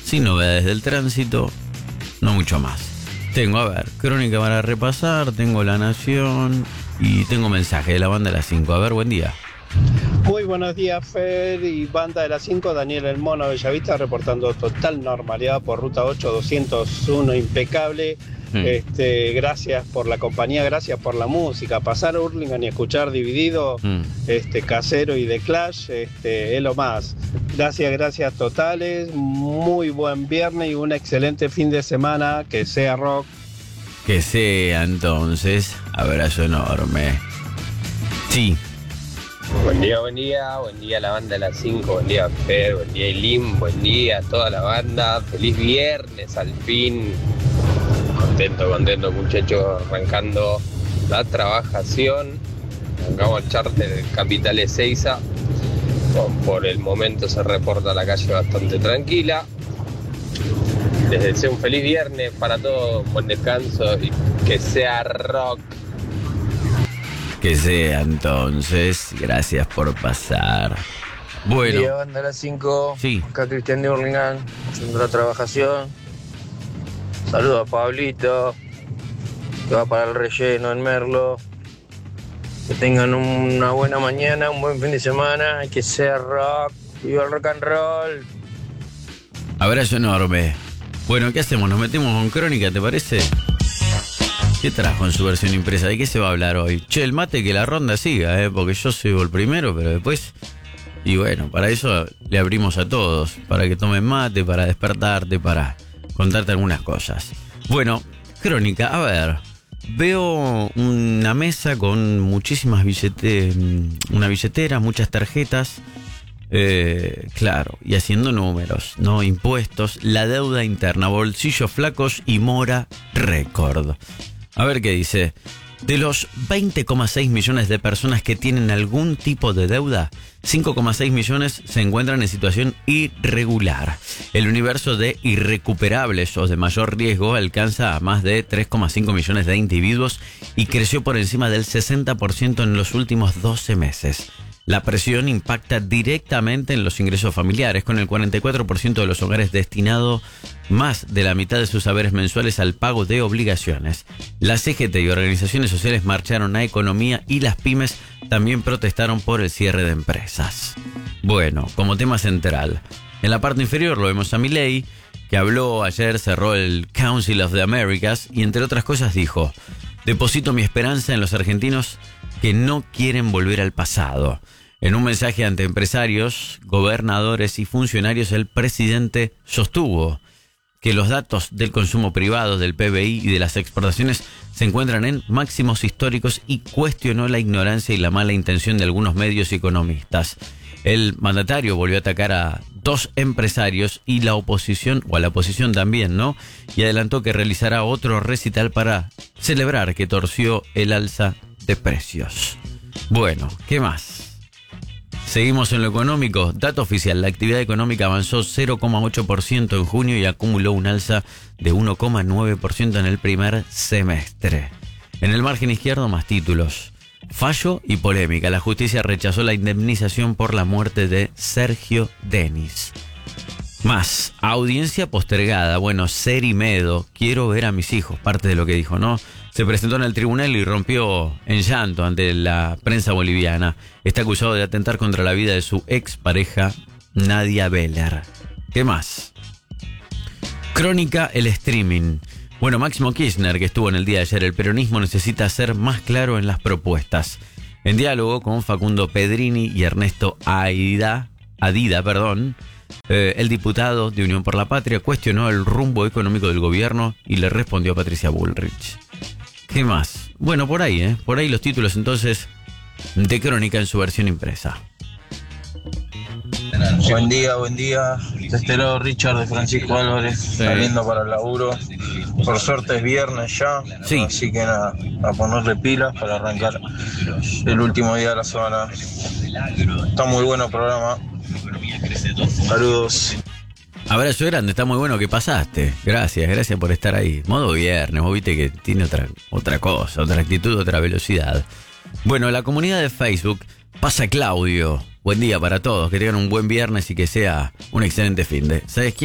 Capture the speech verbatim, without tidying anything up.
sin novedades del tránsito, no mucho más. Tengo, a ver, crónica para repasar, tengo La Nación y tengo mensaje de la banda de las cinco. A ver, buen día. Muy buenos días, Fer y banda de las cinco, Daniel El Mono Bellavista reportando total normalidad por ruta ocho doscientos uno, impecable. Mm. Este, gracias por la compañía, gracias por la música. Pasar a Hurlingham y escuchar Dividido, mm. este, Casero y The Clash, este, es lo más. Gracias, gracias totales. Muy buen viernes y un excelente fin de semana. Que sea rock. Que sea entonces. Abrazo enorme. Sí. Buen día, buen día, buen día a la banda de las cinco, buen día Fer, buen día Elim, buen día a toda la banda, feliz viernes al fin, contento, contento muchachos, arrancando la trabajación, arrancamos el charter del Capital Ezeiza, por el momento se reporta la calle bastante tranquila, les deseo un feliz viernes para todos, un buen descanso y que sea rock. Que sea entonces, gracias por pasar. Bueno. Buen día, banda de las cinco. Sí. Acá Cristian de Hurlingham, haciendo la trabajación. Saludos a Pablito, que va para el relleno en Merlo. Que tengan una buena mañana, un buen fin de semana, y que sea rock, viva el rock and roll. Abrazo enorme. Bueno, ¿qué hacemos? ¿Nos metemos con crónica, te parece? ¿Qué trajo en su versión impresa? ¿De qué se va a hablar hoy? Che, el mate, que la ronda siga, ¿eh? Porque yo soy el primero, pero después... Y bueno, para eso le abrimos a todos, para que tomen mate, para despertarte, para contarte algunas cosas. Bueno, crónica, a ver. Veo una mesa con muchísimas billeteras, una billetera, muchas tarjetas, eh, claro, y haciendo números, ¿no? Impuestos, la deuda interna, bolsillos flacos y mora récord. A ver qué dice. De los veinte coma seis millones de personas que tienen algún tipo de deuda, cinco coma seis millones se encuentran en situación irregular. El universo de irrecuperables o de mayor riesgo alcanza a más de tres coma cinco millones de individuos y creció por encima del sesenta por ciento en los últimos doce meses. La presión impacta directamente en los ingresos familiares, con el cuarenta y cuatro por ciento de los hogares destinado más de la mitad de sus saberes mensuales al pago de obligaciones. La C G T y organizaciones sociales marcharon a economía y las pymes también protestaron por el cierre de empresas. Bueno, como tema central, en la parte inferior lo vemos a Milei, que habló ayer, cerró el Council of the Americas y entre otras cosas dijo: deposito mi esperanza en los argentinos que no quieren volver al pasado. En un mensaje ante empresarios, gobernadores y funcionarios, el presidente sostuvo que los datos del consumo privado, del P B I y de las exportaciones se encuentran en máximos históricos y cuestionó la ignorancia y la mala intención de algunos medios y economistas. El mandatario volvió a atacar a dos empresarios y la oposición, o a la oposición también, ¿no? Y adelantó que realizará otro recital para celebrar que torció el alza de precios. Bueno, ¿qué más? Seguimos en lo económico. Dato oficial, la actividad económica avanzó cero coma ocho por ciento en junio y acumuló un alza de uno coma nueve por ciento en el primer semestre. En el margen izquierdo, más títulos. Fallo y polémica. La justicia rechazó la indemnización por la muerte de Sergio Denis. Más, audiencia postergada. Bueno, Cerimedo, quiero ver a mis hijos, parte de lo que dijo, ¿no? Se presentó en el tribunal y rompió en llanto ante la prensa boliviana. Está acusado de atentar contra la vida de su expareja, Nadia Beller. ¿Qué más? Crónica, el streaming. Bueno, Máximo Kirchner, que estuvo en el día de ayer, el peronismo necesita ser más claro en las propuestas. En diálogo con Facundo Pedrini y Ernesto Aida, Adida, perdón, eh, el diputado de Unión por la Patria cuestionó el rumbo económico del gobierno y le respondió a Patricia Bullrich. ¿Qué más? Bueno, por ahí, ¿eh? Por ahí los títulos entonces de Crónica en su versión impresa. Buen día, buen día. De este lado Richard de Francisco Álvarez, sí. Saliendo para el laburo. Por suerte es viernes ya, sí. Así que nada, a ponerle pilas para arrancar el último día de la semana. Está muy bueno el programa. Saludos. Abrazo grande, está muy bueno que pasaste. Gracias, gracias por estar ahí. Modo viernes, vos viste que tiene otra, otra cosa, otra actitud, otra velocidad. Bueno, la comunidad de Facebook pasa Claudio. Buen día para todos, que tengan un buen viernes y que sea un excelente finde. ¿Sabes quién?